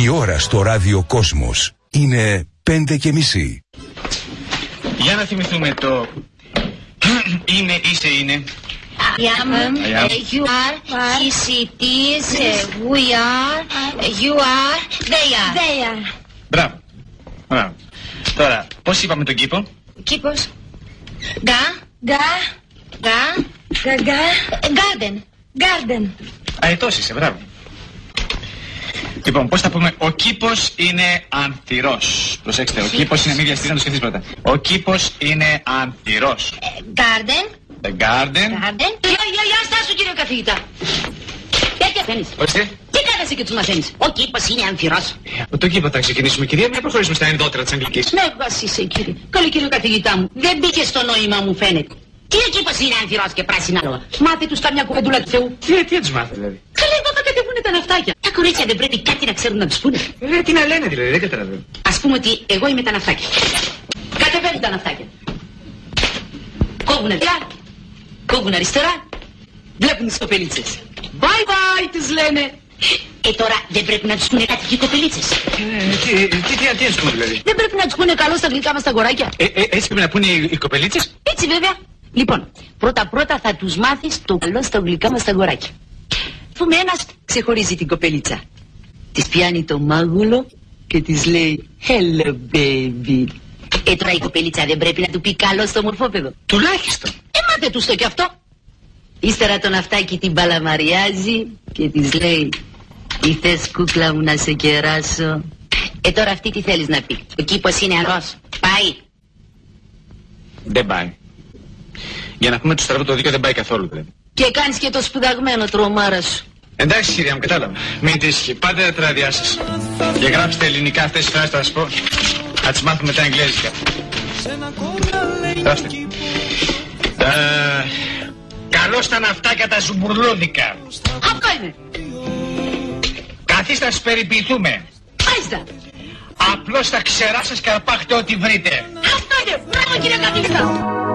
Η ώρα στο ράδιο Κόσμος είναι 5:30. Για να θυμηθούμε το είναι, είσαι, είναι. I am, you are, he, it is, we are, you are, they are. Μπράβο. Μπράβο. Τώρα, πώς είπαμε τον κήπο? Κήπος. Garden. Αετός είσαι, μπράβο. Λοιπόν, πώς θα πούμε? Ο κήπος είναι ανθυρός. Προσέξτε, ο κήπος είναι, μη διαστηρεί να το σκεφτείς πρώτα. Ο κήπος είναι ανθυρός. Garden. The garden. Γεια στάσου κύριε καθηγητά. Τέτοια θέλεις. Ορίστε. Τι κάνεσαι και τους μαθαίνεις? Ο κήπος είναι ανθυρός. Από το κήπο θα ξεκινήσουμε, κυρία, μην προχωρήσουμε στα ενδότερα της αγγλικής. Με βασίσαι κύριε. Καλή κύριε καθηγητά μου. Δεν μπήκε στο νόημα μου φαίνεται. Τι ο κήπος είναι ανθυρός και πράσινα άλογα? Μάθε τους καμιά κουβεντούλα του Θεού. Τι τους μάθε δηλαδή? Καλά είπα κάτι πούνε τα ναυτάκια. Τα κορίτσια δεν πρέπει κάτι να ξέρουν να τους πούνε? Τι να λένε δηλαδή, δεν καταλαβαίνω. Ας πούμε ότι εγώ είμαι τα ναυτάκια. Κατεβαίνουν τα ναυτάκια. Κόβουν δεξιά, κόβουν αριστερά, βλέπουν τις κοπελίτσες. Bye bye τους λένε. Τώρα δεν πρέπει να τους πούνε κάτι και οι κοπελίτσες? Τι να τους πούνε δηλαδή? Δεν πρέπει να τους πούνε καλό στα γλυκά μας τα αγοράκια? Έτσι πρέπει να πούνε οι κοπελίτσες? Έτσι βέβαια. Λοιπόν, πρώτα θα τους μάθεις το καλό στα γλυκά μας τα αγοράκια. Πούμε ένας ξεχωρίζει την κοπελίτσα. Της πιάνει το μάγουλο και της λέει hello baby. Τώρα η κοπελίτσα δεν πρέπει να του πει καλό στο μορφόπεδο? Τουλάχιστον. Μάθε τους το κι αυτό. Ύστερα το ναυτάκι την παλαμαριάζει και της λέει τι θες κούκλα μου να σε κεράσω? Τώρα αυτή τι θέλεις να πει? Ο κήπος είναι αρρός. Πάει? Δεν πάει. Για να πούμε το στραβό το δίκιο δεν πάει καθόλου δηλαδή. Και κάνεις και το σπουδαγμένο τρομάρα σου. Εντάξει κυρία μου, κατάλαβα. Μην τύχει. Πάτε τα ράδια σας. Και γράψτε ελληνικά αυτές τις φράσεις, θα σας πω. Θα τις μάθουμε τα εγγλέζικα. Γράψτε. Καλώς στα ναυτάκια τα ζουμπουρλούδικα. Αυτό είναι. Καθίστε να σας περιποιηθούμε. Μάλιστα. Απλώς στα ξερά σας καρπάχτε ό,τι βρείτε. Αυτό είναι. Μπράβο κύριε καθηγητά.